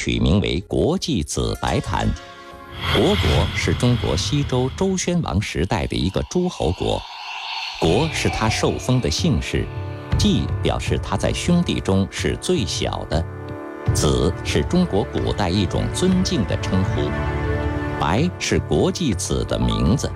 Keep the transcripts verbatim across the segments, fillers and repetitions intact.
取名为国际紫白盘。国国是中国西周周宣王时代的一个诸侯国，国是他受封的姓氏，季表示他在兄弟中是最小的，子是中国古代一种尊敬的称呼，白是国际紫的名字。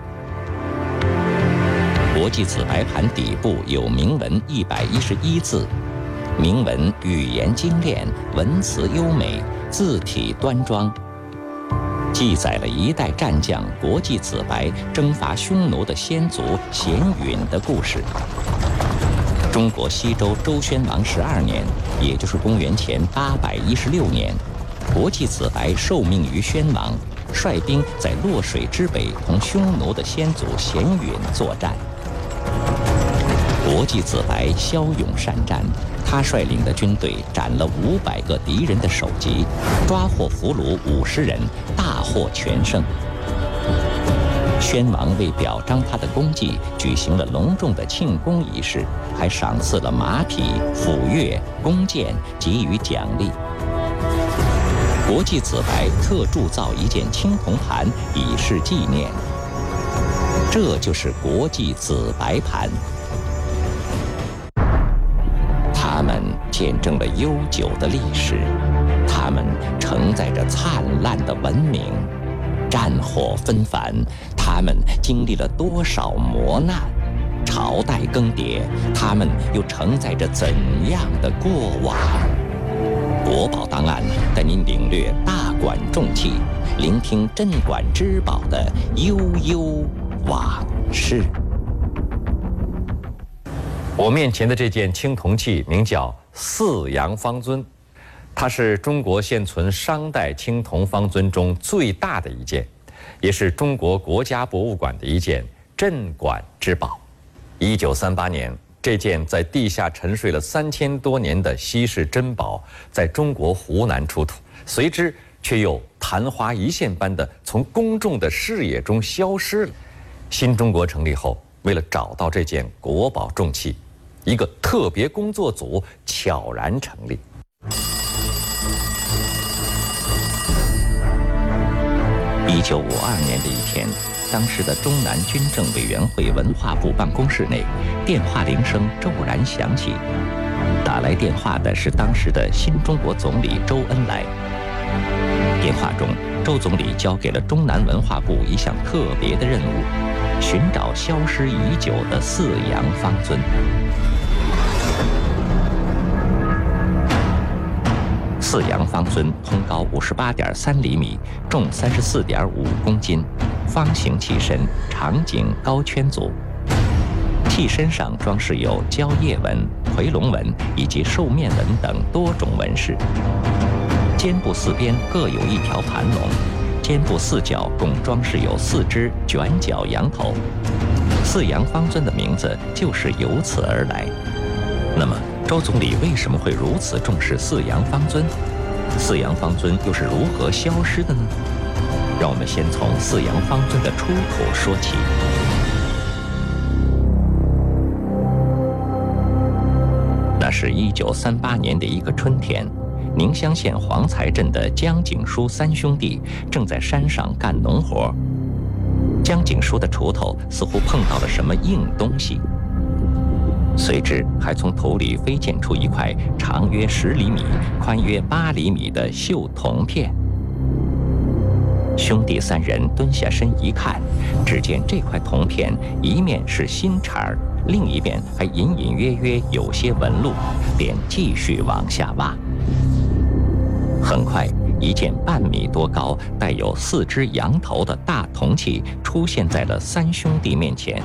国际紫白盘底部有铭文一百一十一字，铭文语言精炼，文辞优美，字体端庄，记载了一代战将国际紫白征伐匈奴的先祖鲜允的故事。中国西周周宣王十二年，也就是公元前八百一十六年，国际紫白受命于宣王，率兵在洛水之北同匈奴的先祖鲜允作战。国际紫白骁勇善战，他率领的军队斩了五百个敌人的首级，抓获俘虏五十人，大获全胜。宣王为表彰他的功绩，举行了隆重的庆功仪式，还赏赐了马匹、斧钺、弓箭，给予奖励。国际紫白特铸造一件青铜盘，以示纪念。这就是国际紫白盘。它们见证了悠久的历史，它们承载着灿烂的文明。战火纷繁，他们经历了多少磨难；朝代更迭，他们又承载着怎样的过往？国宝档案带您领略大馆重器，聆听镇馆之宝的悠悠往事。 我面前的这件青铜器名叫四羊方尊，它是中国现存商代青铜方尊中最大的一件，也是中国国家博物馆的一件镇馆之宝。一九三八年，这件在地下沉睡了三千多年的稀世珍宝，在中国湖南出土，随之却又昙花一现般的从公众的视野中消失了。新中国成立后，为了找到这件国宝重器，一个特别工作组悄然成立。 一九五二年的一天，当时的中南军政委员会文化部办公室内，电话铃声骤然响起。打来电话的是当时的新中国总理周恩来。电话中，周总理交给了中南文化部一项特别的任务，寻找消失已久的四羊方尊。四羊方尊通高五十八点三厘米，重三十四点五公斤，方形器身，长颈高圈足。器身上装饰有蕉叶纹、夔龙纹以及兽面纹等多种纹饰。肩部四边各有一条盘龙，肩部四角共装饰有四只卷角羊头。四羊方尊的名字就是由此而来。那么，周总理为什么会如此重视四羊方尊？四羊方尊又是如何消失的呢？让我们先从四羊方尊的出土说起。那是一九三八年的一个春天，宁乡县黄才镇的江景书三兄弟正在山上干农活。江景书的锄头似乎碰到了什么硬东西，随之还从土里飞溅出一块长约十厘米、宽约八厘米的锈铜片。兄弟三人蹲下身一看，只见这块铜片一面是新茬儿，另一边还隐隐约约有些纹路，便继续往下挖。很快，一件半米多高、带有四只羊头的大铜器出现在了三兄弟面前。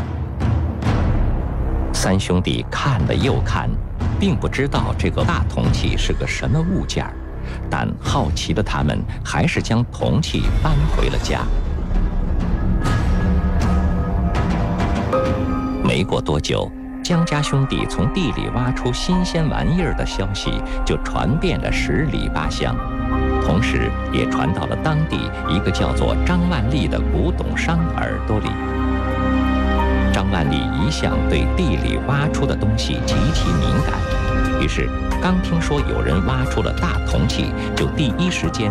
三兄弟看了又看，并不知道这个大铜器是个什么物件儿，但好奇的他们还是将铜器搬回了家。没过多久，江家兄弟从地里挖出新鲜玩意儿的消息就传遍了十里八乡，同时也传到了当地一个叫做张万利的古董商耳朵里。张万利一向对地里挖出的东西极其敏感，于是刚听说有人挖出了大铜器，就第一时间